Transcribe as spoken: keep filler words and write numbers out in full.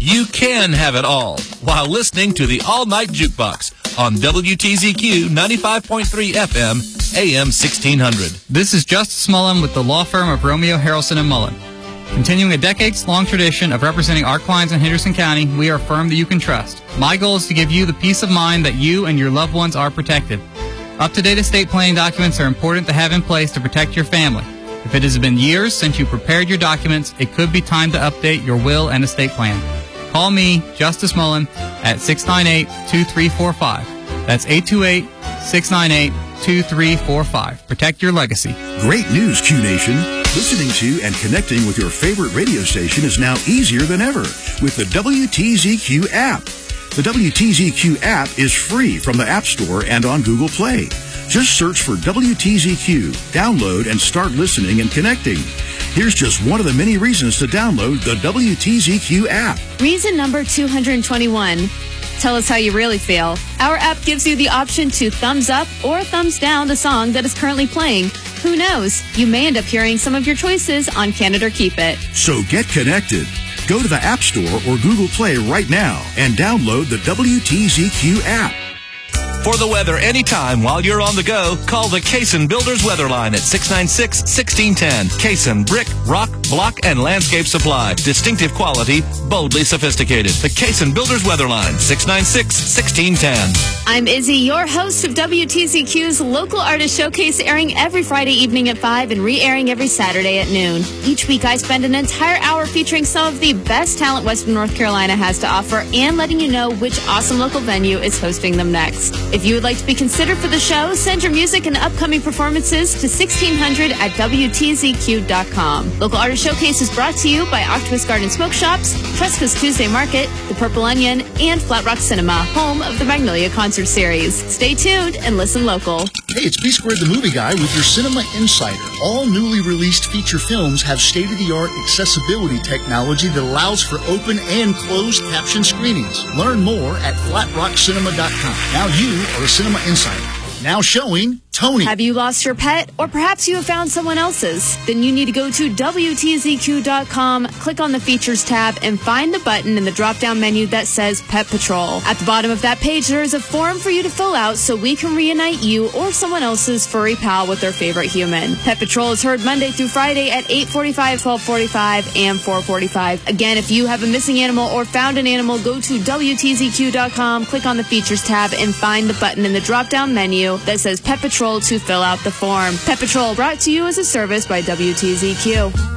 You can have it all while listening to the All Night Jukebox on W T Z Q ninety-five point three F M, A M sixteen hundred. This is Justice Mullen with the law firm of Romeo, Harrelson and Mullen. Continuing a decades-long tradition of representing our clients in Henderson County, we are a firm that you can trust. My goal is to give you the peace of mind that you and your loved ones are protected. Up-to-date estate planning documents are important to have in place to protect your family. If it has been years since you prepared your documents, it could be time to update your will and estate plan. Call me, Justice Mullen, at six nine eight, two three four five. That's eight two eight, six nine eight, two three four five. Protect your legacy. Great news, Q Nation. Listening to and connecting with your favorite radio station is now easier than ever with the W T Z Q app. The W T Z Q app is free from the App Store and on Google Play. Just search for W T Z Q, download, and start listening and connecting. Here's just one of the many reasons to download the W T Z Q app. Reason number two hundred twenty-one. Tell us how you really feel. Our app gives you the option to thumbs up or thumbs down the song that is currently playing. Who knows? You may end up hearing some of your choices on Can It or Keep It. So get connected. Go to the App Store or Google Play right now and download the W T Z Q app. For the weather anytime while you're on the go, call the Cason Builders Weather Line at six nine six, one six one zero. Cason Brick, Rock, Block, and Landscape Supply. Distinctive quality, boldly sophisticated. The Cason Builders Weather Line, six nine six, one six one zero. I'm Izzy, your host of W T Z Q's Local Artist Showcase, airing every Friday evening at five and re-airing every Saturday at noon. Each week I spend an entire hour featuring some of the best talent Western North Carolina has to offer and letting you know which awesome local venue is hosting them next. If you would like to be considered for the show, send your music and upcoming performances to sixteen hundred at W T Z Q dot com. Local Artist Showcase is brought to you by Octopus Garden Smoke Shops, Tresca's Tuesday Market, The Purple Onion, and Flat Rock Cinema, home of the Magnolia Concert Series. Stay tuned and listen local. Hey, it's B Squared the Movie Guy with your Cinema Insider. All newly released feature films have state-of-the-art accessibility technology that allows for open and closed caption screenings. Learn more at flat rock cinema dot com. Now you are a Cinema Insider. Now showing Tony. Have you lost your pet? Or perhaps you have found someone else's? Then you need to go to W T Z Q dot com, click on the Features tab, and find the button in the drop-down menu that says Pet Patrol. At the bottom of that page, there is a form for you to fill out so we can reunite you or someone else's furry pal with their favorite human. Pet Patrol is heard Monday through Friday at eight forty-five, twelve forty-five, and four forty-five. Again, if you have a missing animal or found an animal, go to W T Z Q dot com, click on the Features tab, and find the button in the drop-down menu that says Pet Patrol to fill out the form. Pet Patrol brought to you as a service by W T Z Q.